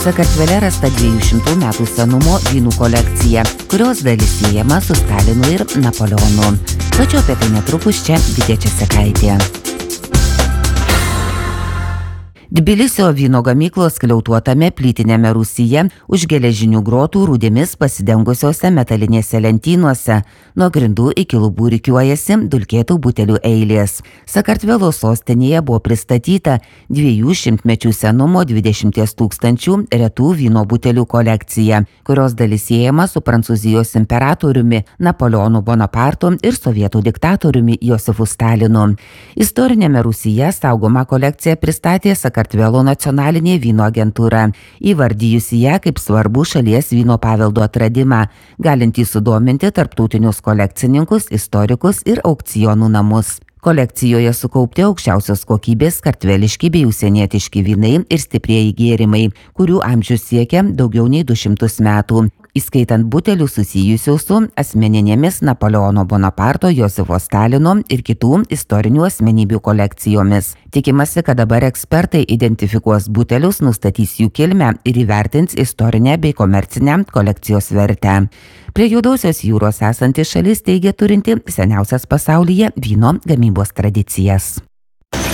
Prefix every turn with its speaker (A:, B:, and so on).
A: Sakartvele rasta 200 metų senumo vynų kolekcija, kurios dalis siejama su Stalinu ir Napoleonu. Plačiau apie tai netrukus čia Vidė Česekaitė. Tbilisio vyno gamyklos skliautuotame plytiniame rūsyje už geležinių grotų rūdėmis pasidengusiose metalinėse lentynuose nuo grindų iki lubų rikiuojasi dulkėtų butelių eilės. Sakartvelo sostinėje buvo pristatyta 200 mečių senumo 20 000 retų vyno butelių kolekcija, kurios dalis siejama su Prancūzijos imperatoriumi Napoleonu Bonapartu ir sovietų diktatoriumi Josifu Stalinu. Istorinėme rūsyje saugoma kolekcija pristatė Sakartvelo nacionalinė vyno agentūra, įvardijusi ją kaip svarbų šalies vyno paveldo atradimą, galintį sudominti tarptautinius kolekcininkus, istorikus ir aukcionų namus. Kolekcijoje sukaupti aukščiausios kokybės kartveliški bei užsienietiški vynai ir stiprieji gėrimai, kurių amžius siekia daugiau nei 200 metų, įskaitant butelių susijusių su asmeninėmis Napoleono Bonaparto, Josifo Stalino ir kitų istorinių asmenybių kolekcijomis. Tikimasi, kad dabar ekspertai identifikuos butelius, nustatys jų kilmę ir įvertins istorinę bei komercinę kolekcijos vertę. Prie Juodosios jūros esanti šalis teigia turinti seniausias pasaulyje vyno gamybos tradicijas.